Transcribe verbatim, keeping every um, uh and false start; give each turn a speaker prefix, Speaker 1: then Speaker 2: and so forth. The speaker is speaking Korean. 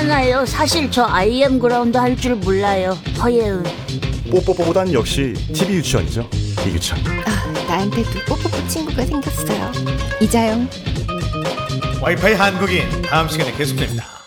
Speaker 1: 괜찮아요. 사실 저 아이엠 그라운드 할 줄 몰라요. 허예은.
Speaker 2: 뽀뽀뽀보단 역시 티비 유치원이죠. 이규찬.
Speaker 3: 아, 나한테도 뽀뽀뽀 친구가 생겼어요. 이자영.
Speaker 4: 와이파이 한국인 다음 시간에 계속됩니다.